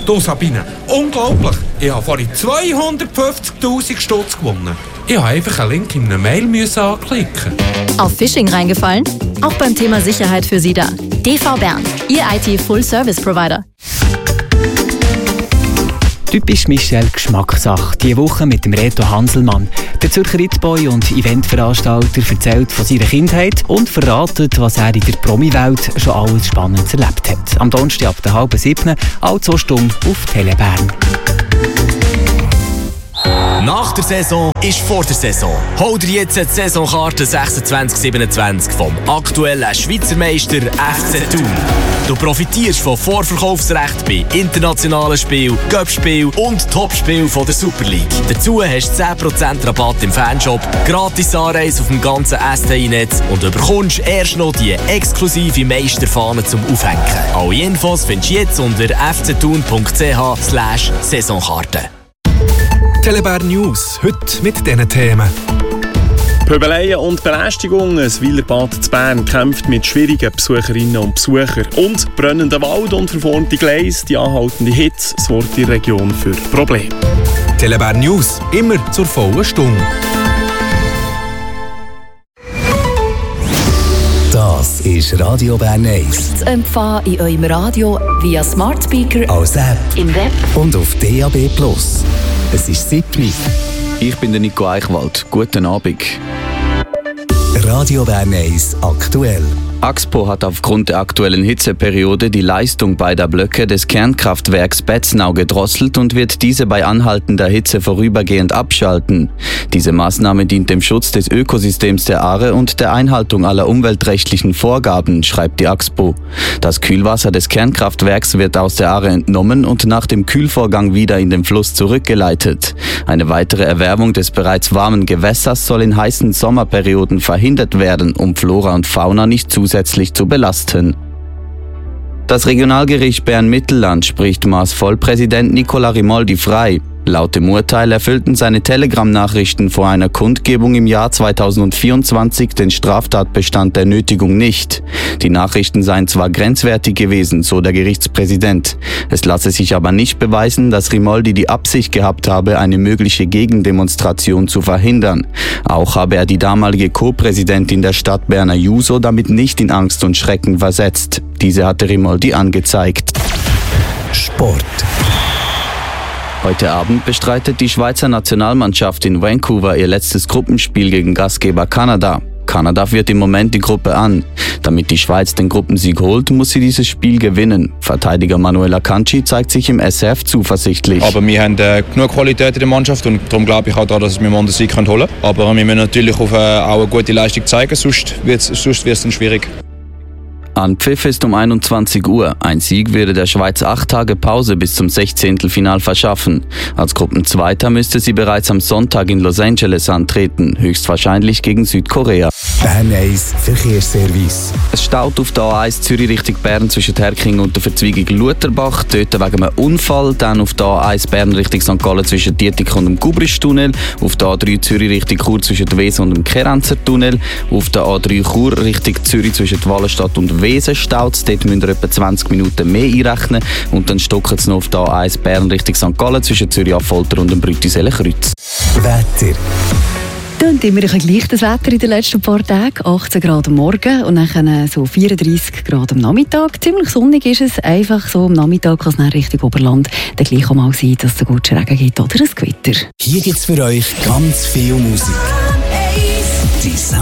Du Sabine, unglaublich. Ich habe vorhin 250'000 Stutz gewonnen. Ich habe einfach einen Link in einer Mail anklicken. Auf Phishing reingefallen? Auch beim Thema Sicherheit für Sie da. DV Bern, Ihr IT-Full-Service-Provider. Typisch Michel Geschmackssache. Diese Woche mit dem Reto Hanselmann. Der Zürcher Ritboy und Eventveranstalter erzählt von seiner Kindheit und verratet, was er in der Promi-Welt schon alles Spannendes erlebt hat. Am Donnerstag ab der 6:30, alle 2 Stunden auf Tele Bern. Nach der Saison ist vor der Saison. Hol dir jetzt die Saisonkarte 26/27 vom aktuellen Schweizer Meister FC Thun. Du profitierst von Vorverkaufsrecht bei internationalen Spielen, Cup-Spielen und Topspielen von der Super League. Dazu hast du 10% Rabatt im Fanshop, gratis Anreise auf dem ganzen STI-Netz und bekommst erst noch die exklusive Meisterfahne zum Aufhängen. Alle Infos findest du jetzt unter fcthun.ch/Saisonkarte. Tele Bern News, heute mit diesen Themen. Pöbeleien und Belästigung. Ein Weilerbad zu Bern kämpft mit schwierigen Besucherinnen und Besuchern. Und brennender Wald und verformte Gleise, die anhaltende Hitze sorgt in der Region für Probleme. Tele Bern News, immer zur vollen Stunde. Das ist Radio Bern 1. Zu empfangen in eurem Radio via Smart Speaker, Als App im Web und auf DAB+. Es ist 7 Uhr. Ich bin der Nico Eichwald. Guten Abend. Radio Bern 1 aktuell. Axpo hat aufgrund der aktuellen Hitzeperiode die Leistung beider Blöcke des Kernkraftwerks Betznau gedrosselt und wird diese bei anhaltender Hitze vorübergehend abschalten. Diese Maßnahme dient dem Schutz des Ökosystems der Aare und der Einhaltung aller umweltrechtlichen Vorgaben, schreibt die Axpo. Das Kühlwasser des Kernkraftwerks wird aus der Aare entnommen und nach dem Kühlvorgang wieder in den Fluss zurückgeleitet. Eine weitere Erwärmung des bereits warmen Gewässers soll in heißen Sommerperioden verhindert werden, um Flora und Fauna nicht zusätzlich zu belasten. Das Regionalgericht Bern-Mittelland spricht Maas-Vollpräsident Nicola Rimoldi frei. Laut dem Urteil erfüllten seine Telegram-Nachrichten vor einer Kundgebung im Jahr 2024 den Straftatbestand der Nötigung nicht. Die Nachrichten seien zwar grenzwertig gewesen, so der Gerichtspräsident. Es lasse sich aber nicht beweisen, dass Rimoldi die Absicht gehabt habe, eine mögliche Gegendemonstration zu verhindern. Auch habe er die damalige Co-Präsidentin der Stadt Berner Juso damit nicht in Angst und Schrecken versetzt. Diese hatte Rimoldi angezeigt. Sport. Heute Abend bestreitet die Schweizer Nationalmannschaft in Vancouver ihr letztes Gruppenspiel gegen Gastgeber Kanada. Kanada führt im Moment die Gruppe an. Damit die Schweiz den Gruppensieg holt, muss sie dieses Spiel gewinnen. Verteidiger Manuel Akanji zeigt sich im SF zuversichtlich. Aber wir haben genug Qualität in der Mannschaft und darum glaube ich auch daran, dass wir den Sieg holen können. Aber wir müssen natürlich auch eine gute Leistung zeigen, sonst wird es dann schwierig. Anpfiff ist um 21 Uhr. Ein Sieg würde der Schweiz 8 Tage Pause bis zum 16. Final verschaffen. Als Gruppenzweiter müsste sie bereits am Sonntag in Los Angeles antreten, höchstwahrscheinlich gegen Südkorea. Bern 1 Verkehrsservice. Es staut auf der A1 Zürich Richtung Bern zwischen Herking und der Verzweigung Lutherbach, dort wegen einem Unfall. Dann auf der A1 Bern Richtung St. Gallen zwischen Dietik und dem Gubristunnel. Auf der A3 Zürich Richtung Chur zwischen der Wesen und dem Kerenzer Tunnel. Auf der A3 Chur Richtung Zürich zwischen Wallenstadt und Wesen staut es. Dort müsst ihr etwa 20 Minuten mehr einrechnen. Und dann stocken es noch auf der A1 Bern Richtung St. Gallen zwischen Zürich Affolter und dem Brütiseelenkreuz. Wetter. Und immer ein gleich das Wetter in den letzten paar Tagen. 18 Grad am Morgen und dann so 34 Grad am Nachmittag. Ziemlich sonnig ist es. Einfach so am Nachmittag kann es dann Richtung Oberland dann gleich auch mal sein, dass es einen guten Regen gibt oder ein Gewitter. Hier gibt es für euch ganz viel Musik. Die